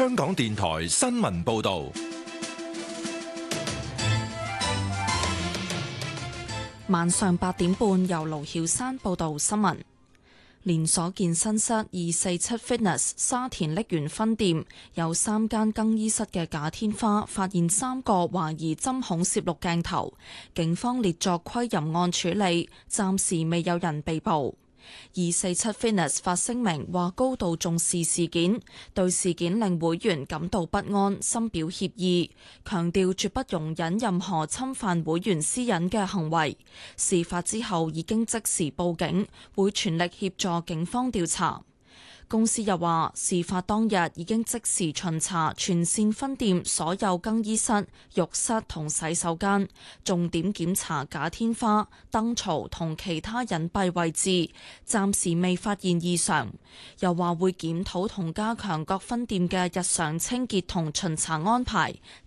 香港電台新聞報道。 晚上8點半，由盧曉珊報道新聞。連鎖健身室247 Fitness 沙田瀝源分店有3間更衣室嘅假天花發現3個懷疑針孔攝錄鏡頭，警方列作窺淫案處理，暫時未有人被捕。247 Fitness 發聲明話高度重視事件，對事件令會員感到不安，深表歉意，強調絕不容忍任何侵犯會員私隱嘅行為。事發之後已經即時報警，會全力協助警方調查。公司又話，事發當日已經即時巡查全線分店所有更衣室、浴室同洗手間，重點檢查假天花、燈槽同其他隱蔽位置，暫時未發現異常。又話會檢討同加強各分店嘅日常清潔同巡查安排，